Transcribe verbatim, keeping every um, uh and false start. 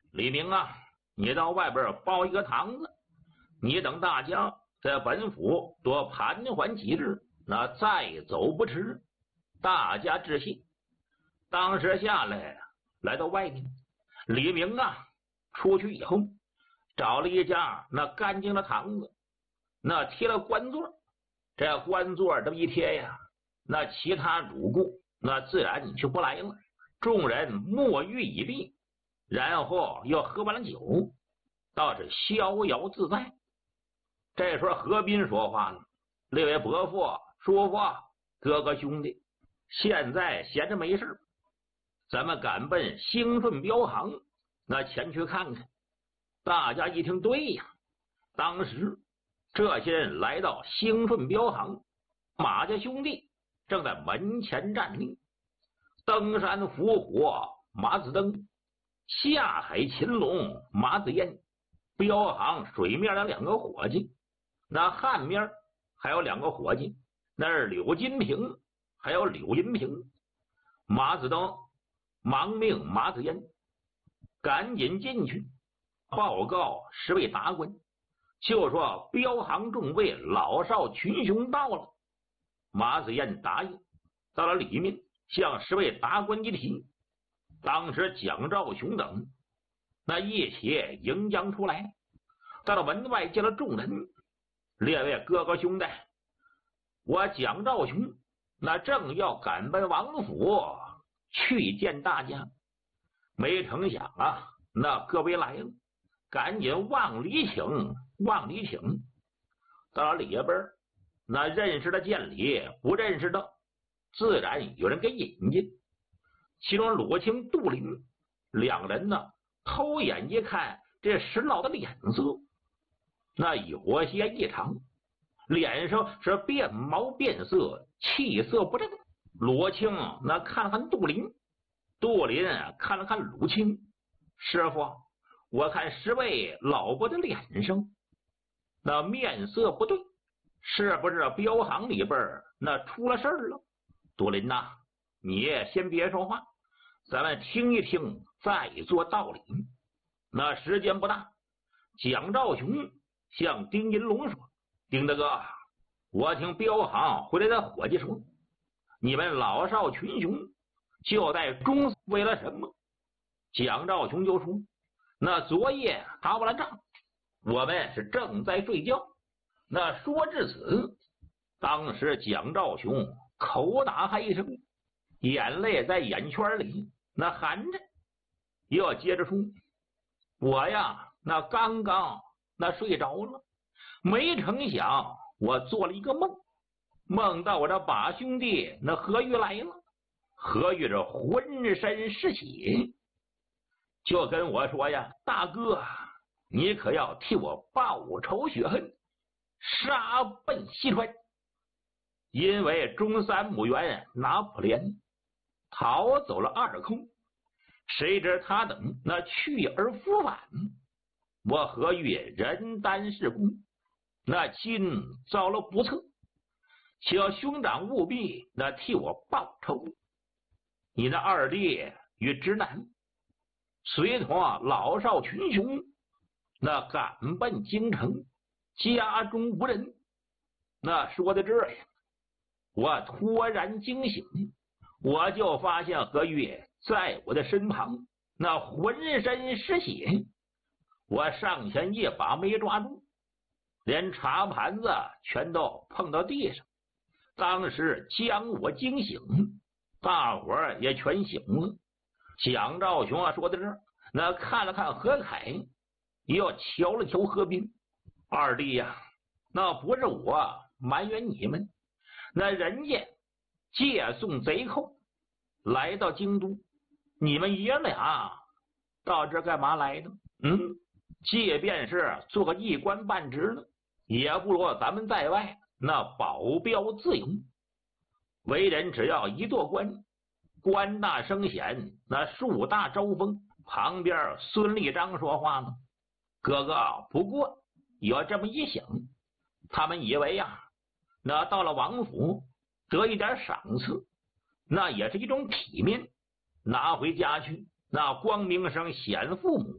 李明啊，你到外边包一个堂子，你等大家在本府多盘桓几日，那再走不迟。大家致谢。当时下来，来到外面，李明啊，出去以后，找了一家那干净的堂子，那贴了官座。这官座这么一贴呀，那其他主顾那自然就不来了。众人沐浴已毕，然后又喝完了酒，倒是逍遥自在。这时候何斌说话了：“列位伯父、叔父、哥哥兄弟，现在闲着没事，咱们赶奔兴顺镖行，那前去看看。”大家一听，对呀，当时这些人来到兴顺镖行，马家兄弟正在门前站立。登山伏火马子登，下海擒龙马子燕，镖行水面的两个伙计，那汉面还有两个伙计，那是柳金平还有柳银平。马子登忙命马子燕赶紧进去报告十位达官，就说镖行众位老少群雄到了。马子燕答应，到了里面向十位达官一提。当时蒋兆雄等那一起迎将出来，到了门外见了众人：“列位哥哥兄弟，我蒋兆雄那正要赶奔王府去见大家，没成想啊，那各位来了，赶紧往里请，往里请。”到了里边，那认识的见礼，不认识的自然有人给引进。其中罗青、杜林两人呢，偷眼一看这石老的脸色，那有些异常，脸上是变毛变色，气色不正。罗青那看了看杜林，杜林看了看鲁青：“师傅，我看十位老伯的脸上那面色不对，是不是镖行里边那出了事儿了？”杜林呐，你先别说话，咱们听一听，再做道理。那时间不大，蒋兆雄向丁银龙说：“丁大哥，我听镖行回来的伙计说，你们老少群雄就在中，为了什么？”蒋兆雄就说：“那昨夜打完了仗，我们是正在睡觉。”那说至此，当时蒋兆雄口打嗨声，眼泪在眼圈里那含着，又接着说：“我呀，那刚刚那睡着了，没成想我做了一个梦，梦到我这把兄弟那何玉来了。何玉这浑身是血，就跟我说呀，大哥，你可要替我报仇雪恨，杀奔西川。因为中山母元拿破仑逃走了二空，谁知他等那去而复返，我何玉人单势孤，那心遭了不测，请兄长务必那替我报仇。你那二弟与直男随同老少群雄那赶奔京城，家中无人。”那说到这儿呀，我突然惊醒，我就发现何玉在我的身旁，那浑身是血。我上前一把没抓住，连茶盘子全都碰到地上，当时将我惊醒，大伙儿也全醒了。蒋兆雄啊，说到这儿，那看了看何凯，又瞧了瞧何斌：“二弟呀、啊，那不是我埋怨你们，那人家借送贼寇来到京都，你们爷俩到这干嘛来的？嗯，即便是做个一官半职的，也不如咱们在外那保镖自由。为人只要一做官，官大升显，那树大招风。”旁边孙立章说话了：“哥哥，不过有这么一想，他们以为呀、啊，那到了王府得一点赏赐，那也是一种体面，拿回家去，那光明生显父母。”